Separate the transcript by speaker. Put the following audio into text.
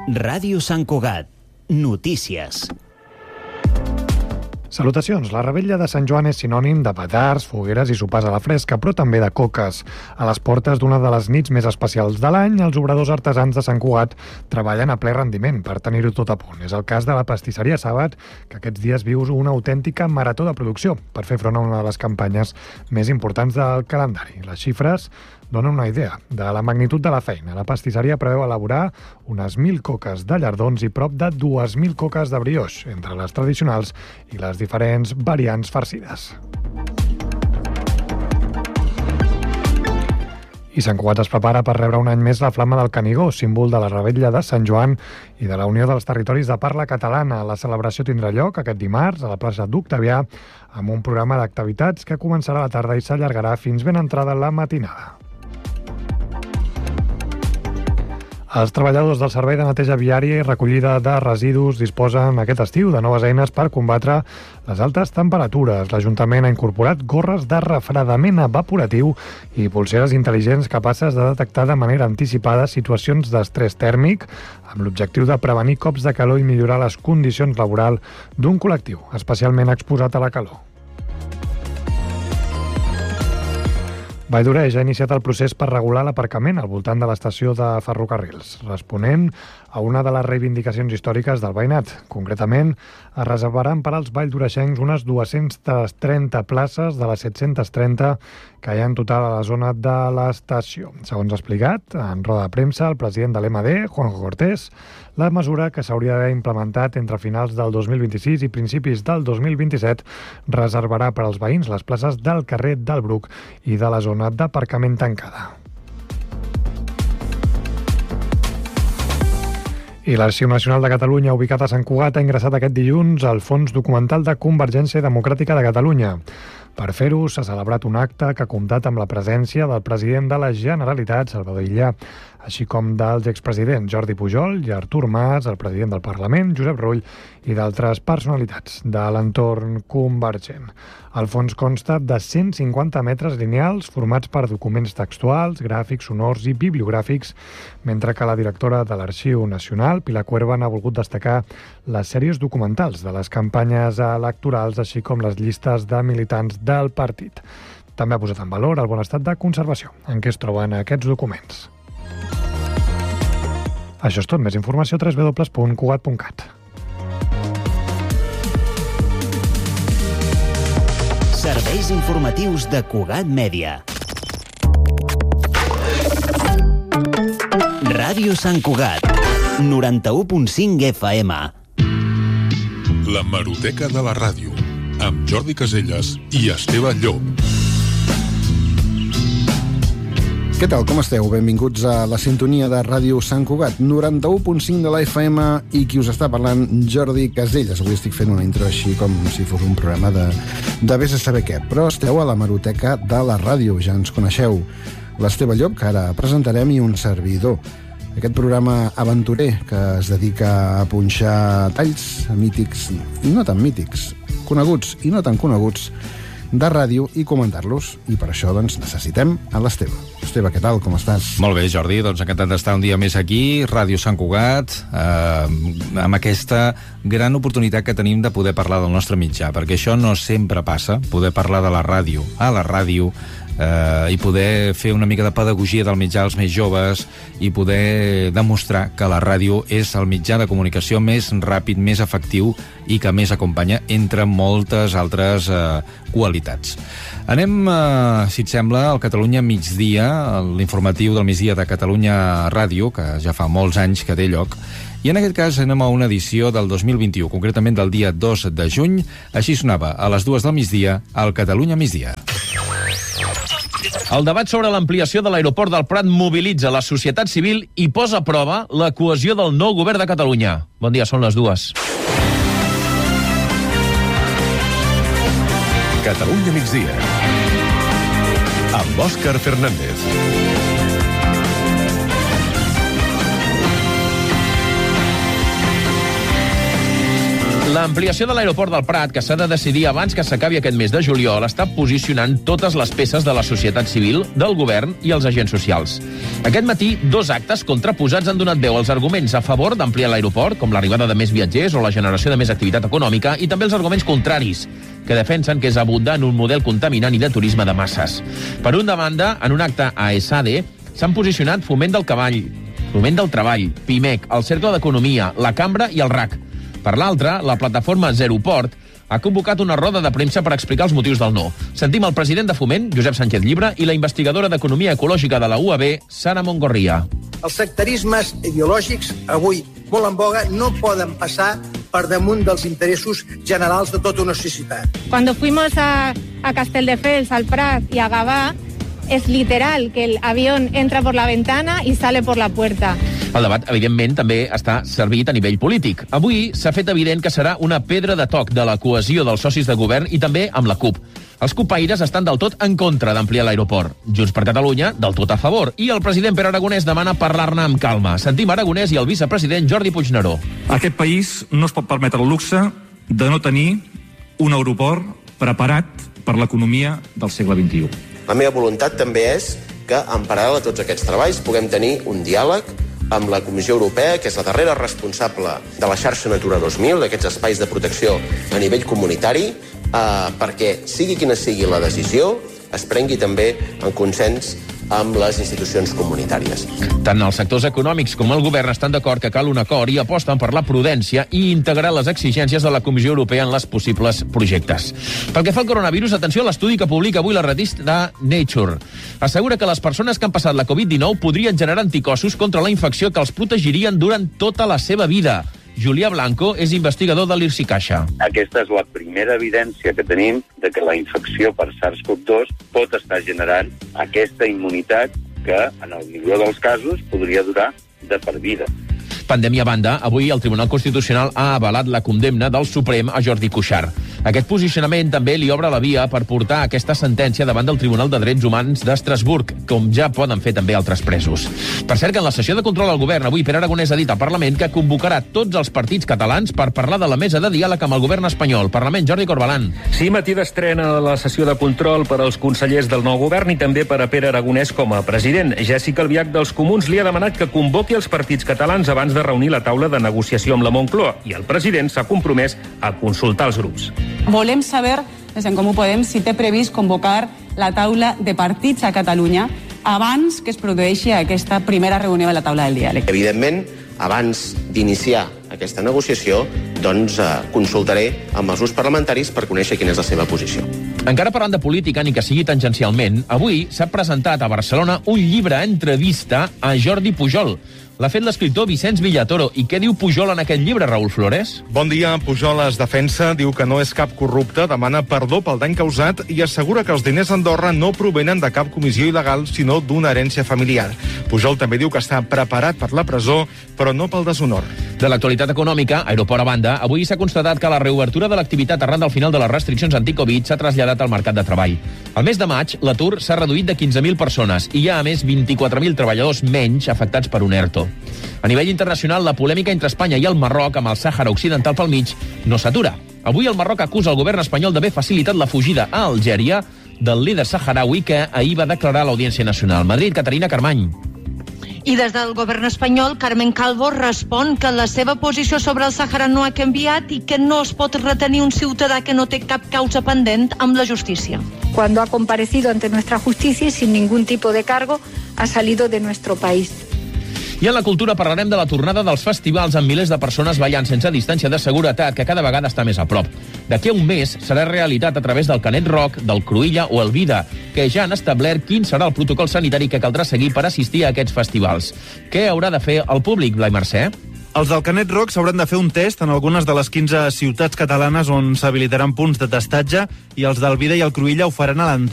Speaker 1: Ràdio Sant Cugat. Notícies.
Speaker 2: Salutacions. La revetlla de Sant Joan és sinònim de petards, fogueres i sopars a la fresca, però també de coques. A les portes d'una de les nits més especials de l'any, els obradors artesans de Sant Cugat treballen a ple rendiment per tenir-ho tot a punt. És el cas de la pastisseria Sàbat, que aquests dies viu una autèntica marató de producció per fer front a una de les campanyes més importants del calendari. Les xifres donen una idea de la magnitud de la feina. La pastisseria preveu elaborar unes 1.000 coques de llardons i prop de 2.000 coques de brioix, entre les tradicionals i les diferents variants farcides. I Sant Cugat es prepara per rebre un any més la Flama del Canigó, símbol de la revetlla de Sant Joan i de la Unió dels Territoris de Parla Catalana. La celebració tindrà lloc aquest dimarts a la plaça d'Octavià amb un programa d'activitats que començarà a la tarda i s'allargarà fins ben entrada la matinada. Els treballadors del Servei de Neteja Viària i Recollida de Residus disposen aquest estiu de noves eines per combatre les altes temperatures. L'Ajuntament ha incorporat gorres de refredament evaporatiu i polseres intel·ligents capaces de detectar de manera anticipada situacions d'estrès tèrmic amb l'objectiu de prevenir cops de calor i millorar les condicions laborals d'un col·lectiu especialment exposat a la calor. Valldoreix ha iniciat el procés per regular l'aparcament al voltant de l'estació de ferrocarrils, responent a una de les reivindicacions històriques del veïnat. Concretament, es reservaran per als valldoreixencs unes 230 places de les 730 que hi ha en total a la zona de l'estació. Segons ha explicat, en roda de premsa, el president de l'MD, Juanjo Cortés, la mesura, que s'hauria d'haver implementat entre finals del 2026 i principis del 2027, reservarà per als veïns les places del carrer del Bruc i de la zona d'aparcament tancada. I l'Arxiu Nacional de Catalunya, ubicat a Sant Cugat, ha ingressat aquest dilluns al Fons Documental de Convergència Democràtica de Catalunya. Per fer-ho, s'ha celebrat un acte que ha comptat amb la presència del president de la Generalitat, Salvador Illa, així com dels expresidents Jordi Pujol i Artur Mas, el president del Parlament, Josep Rull, i d'altres personalitats de l'entorn convergent. El fons consta de 150 metres lineals formats per documents textuals, gràfics, sonors i bibliogràfics, mentre que la directora de l'Arxiu Nacional, Pilar Cuerva, ha volgut destacar les sèries documentals de les campanyes electorals, així com les llistes de militants del partit. També ha posat en valor el bon estat de conservació en què es troben aquests documents. Això és tot. Més informació a www.cugat.cat.
Speaker 1: Serveis informatius de Cugat Mèdia. Ràdio Sant Cugat, 91.5 FM.
Speaker 3: La Hemeroteca de la Ràdio, amb Jordi Caselles i Esteve Llop.
Speaker 4: Què tal, com esteu? Benvinguts a la sintonia de Ràdio Sant Cugat, 91.5 de la FM, i qui us està parlant, Jordi Caselles. Avui estic fent una intro així com si fos un programa de vés a saber què, però esteu a la Hemeroteca de la Ràdio, ja ens coneixeu. L'Esteve Llop, que ara presentarem, i un servidor. Aquest programa aventurer que es dedica a punxar talls mítics i no tan mítics, coneguts i no tan coneguts, de ràdio, i comentar-los, i per això doncs necessitem a l'Esteve. Esteve, què tal, com estàs?
Speaker 5: Molt bé, Jordi, doncs encantat d'estar un dia més aquí, Ràdio Sant Cugat, amb aquesta gran oportunitat que tenim de poder parlar del nostre mitjà, perquè això no sempre passa, poder parlar de la ràdio, a la ràdio, i poder fer una mica de pedagogia del mitjà als més joves i poder demostrar que la ràdio és el mitjà de comunicació més ràpid, més efectiu i que més acompanya, entre moltes altres qualitats. Anem, si et sembla, al Catalunya Migdia, l'informatiu del migdia de Catalunya Ràdio, que ja fa molts anys que té lloc, i en aquest cas anem a una edició del 2021, concretament del dia 2 de juny. Així sonava a les 2 del migdia al Catalunya Migdia.
Speaker 6: El debat sobre l'ampliació de l'aeroport del Prat mobilitza la societat civil i posa a prova la cohesió del nou govern de Catalunya. Bon dia, són les 2.
Speaker 3: Catalunya Migdia, amb Òscar Fernández.
Speaker 6: L'ampliació de l'aeroport del Prat, que s'ha de decidir abans que s'acabi aquest mes de juliol, està posicionant totes les peces de la societat civil, del govern i els agents socials. Aquest matí, 2 actes contraposats han donat veu als arguments a favor d'ampliar l'aeroport, com l'arribada de més viatgers o la generació de més activitat econòmica, i també els arguments contraris, que defensen que és abundant un model contaminant i de turisme de masses. Per una banda, en un acte a ESADE, s'han posicionat Foment del Cavall, Foment del Treball, PIMEC, el Cercle d'Economia, la Cambra i el RAC. Per l'altra, la plataforma Zeroport ha convocat una roda de premsa per explicar els motius del no. Sentim el president de Foment, Josep Sánchez Llibre, i la investigadora d'Economia Ecològica de la UAB, Sara Montgorria.
Speaker 7: Els sectarismes ideològics, avui molt en boga, no poden passar per damunt dels interessos generals de tota una societat.
Speaker 8: Cuando fuimos a Castelldefels, al Prat y a Gavà, es literal que el avión entra por la ventana y sale por la puerta.
Speaker 6: El debat, evidentment, també està servit a nivell polític. Avui s'ha fet evident que serà una pedra de toc de la cohesió dels socis de govern i també amb la CUP. Els cupaires estan del tot en contra d'ampliar l'aeroport. Junts per Catalunya, del tot a favor. I el president Pere Aragonès demana parlar-ne amb calma. Sentim Aragonès i el vicepresident Jordi Puigneró.
Speaker 9: Aquest país no es pot permetre el luxe de no tenir un aeroport preparat per l'economia del segle XXI.
Speaker 10: La meva voluntat també és que, en paral·lel a tots aquests treballs, puguem tenir un diàleg amb la Comissió Europea, que és la darrera responsable de la xarxa Natura 2000, d'aquests espais de protecció a nivell comunitari, perquè sigui quina sigui la decisió, es prengui també en consens amb les institucions comunitàries.
Speaker 6: Tant els sectors econòmics com el govern estan d'acord que cal un acord i aposten per la prudència i integrar les exigències de la Comissió Europea en les possibles projectes. Pel que fa al coronavirus, atenció a l'estudi que publica avui la revista Nature. Assegura que les persones que han passat la Covid-19 podrien generar anticossos contra la infecció que els protegirien durant tota la seva vida. Julià Blanco és investigador de l'IRSI-Caixa.
Speaker 11: Aquesta és la primera evidència que tenim de que la infecció per SARS-CoV-2 pot estar generant aquesta immunitat que, en el millor dels casos, podria durar de per vida.
Speaker 6: Pandèmia a banda, avui el Tribunal Constitucional ha avalat la condemna del Suprem a Jordi Cuixart. Aquest posicionament també li obre la via per portar aquesta sentència davant del Tribunal de Drets Humans d'Estrasburg, com ja poden fer també altres presos. Per cert, que en la sessió de control al govern, avui Pere Aragonès ha dit al Parlament que convocarà tots els partits catalans per parlar de la mesa de diàleg amb el govern espanyol. Parlament, Jordi Corbalán.
Speaker 12: Sí, matí d'estrena la sessió de control per als consellers del nou govern i també per a Pere Aragonès com a president. Jessica Albiach dels Comuns li ha demanat que convoqui els partits catalans abans de reunir la taula de negociació amb la Moncloa i el president s'ha compromès a consultar els grups.
Speaker 13: Volem saber, des d'en Comú Podem, si té previst convocar la taula de partits a Catalunya abans que es produeixi aquesta primera reunió de la taula del diàleg.
Speaker 10: Evidentment, abans d'iniciar aquesta negociació, doncs consultaré amb els grups parlamentaris per conèixer quina és la seva posició.
Speaker 6: Encara parlant de política, ni que sigui tangencialment, avui s'ha presentat a Barcelona un llibre entrevista a Jordi Pujol. L'ha fet l'escriptor Vicenç Villatoro. I què diu Pujol en aquest llibre, Raül Flores?
Speaker 14: Bon dia. Pujol es defensa, diu que no és cap corrupte, demana perdó pel dany causat i assegura que els diners a Andorra no provenen de cap comissió il·legal, sinó d'una herència familiar. Pujol també diu que està preparat per la presó, però no pel deshonor.
Speaker 6: De l'actualitat econòmica, aeroport a banda, avui s'ha constatat que la reobertura de l'activitat arran del final de les restriccions anti-Covid s'ha traslladat al mercat de treball. Al mes de maig, l'atur s'ha reduït de 15.000 persones i hi ha, a més, 24.000 treballadors menys afectats per un ERTO. A nivell internacional, la polèmica entre Espanya i el Marroc amb el Sàhara Occidental pel mig no s'atura. Avui el Marroc acusa el govern espanyol d'haver facilitat la fugida a Algèria del líder saharaui que ahir va declarar a l'Audiència Nacional. Madrid, Caterina Carmany.
Speaker 15: I des del govern espanyol, Carmen Calvo respon que la seva posició sobre el Sàhara no ha canviat i que no es pot retenir un ciutadà que no té cap causa pendent amb la justícia.
Speaker 16: Cuando ha comparecido ante nuestra justicia y sin ningún tipo de cargo, ha salido de nuestro país.
Speaker 6: I en la cultura parlarem de la tornada dels festivals amb milers de persones ballant sense distància de seguretat, que cada vegada està més a prop. D'aquí a un mes serà realitat a través del Canet Rock, del Cruïlla o el Vida, que ja han establert quin serà el protocol sanitari que caldrà seguir per assistir a aquests festivals. Què haurà de fer el públic, Blai Mercè?
Speaker 17: Els del Canet Rock s'hauran de fer un test en algunes de les 15 ciutats catalanes on s'habilitaran punts de testatge i els del Vida i el Cruïlla ho faran a l'entrada